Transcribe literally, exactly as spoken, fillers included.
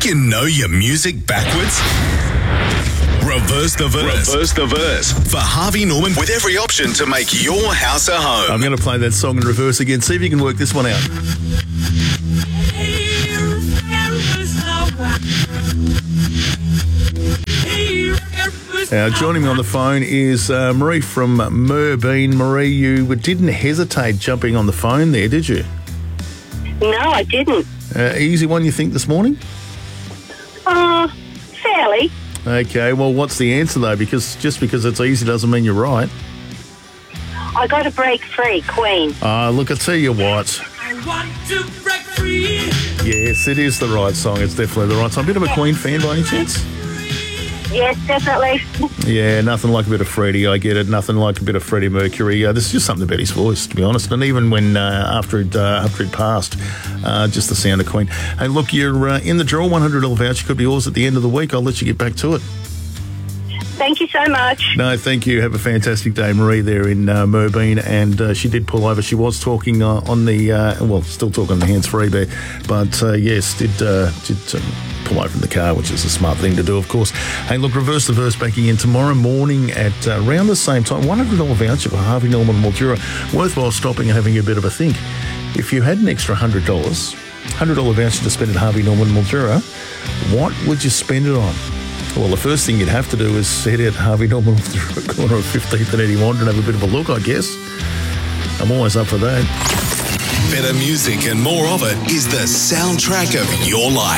Think you know your music backwards? Reverse the verse. Reverse the verse. For Harvey Norman with every option to make your house a home. I'm going to play that song in reverse again. See if you can work this one out. Now, joining me on the phone is uh, Marie from Moorabool. Marie, you didn't hesitate jumping on the phone there, did you? No, I didn't. Uh, easy one, you think, this morning? Uh, fairly. Okay, well, what's the answer, though? Because just because it's easy doesn't mean you're right. I got to break free, Queen. Ah, uh, look, I tell you what. I want to break free. Yes, it is the right song. It's definitely the right song. A bit of a Queen fan by any chance? Yes, definitely. Yeah, nothing like a bit of Freddie, I get it. Nothing like a bit of Freddie Mercury. Uh, this is just something about his voice, to be honest. And even when, uh, after it uh, after it passed, uh, just the sound of Queen. Hey, look, you're uh, in the draw. one hundred dollars voucher could be yours at the end of the week. I'll let you get back to it. Thank you so much. No, thank you. Have a fantastic day, Marie, there in uh, Moorabool. And uh, she did pull over. She was talking uh, on the, uh, well, still talking on the hands-free there. But, uh, yes, did, uh, did um, pull over from the car, which is a smart thing to do, of course. Hey, look, Reverse the Verse back again tomorrow morning at uh, around the same time. one hundred dollars voucher for Harvey Norman Mildura. Worthwhile stopping and having a bit of a think. If you had an extra one hundred dollars, one hundred dollars voucher to spend at Harvey Norman Mildura, what would you spend it on? Well, the first thing you'd have to do is head out to Harvey Norman Mildura, corner of fifteenth and eighty-one, and have a bit of a look, I guess. I'm always up for that. Better music and more of it is the soundtrack of your life.